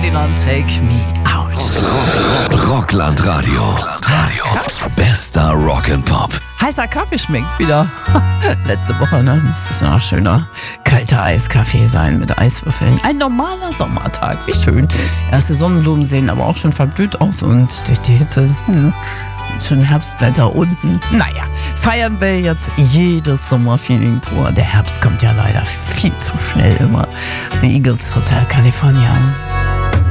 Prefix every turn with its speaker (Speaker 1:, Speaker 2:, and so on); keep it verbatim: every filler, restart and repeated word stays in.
Speaker 1: Original Take Me Out.
Speaker 2: Rockland Radio. Radio. Bester Rock and Pop.
Speaker 1: Heißer Kaffee schmeckt wieder. Letzte Woche, ne? Muss das noch schöner kalter Eiskaffee sein mit Eiswürfeln. Ein normaler Sommertag, wie schön. Erste Sonnenblumen sehen aber auch schon verblüht aus und durch die Hitze hm, schon Herbstblätter unten. Naja, feiern wir jetzt jedes Sommerfeeling Tour. Der Herbst kommt ja leider viel zu schnell immer. The Eagles, Hotel California.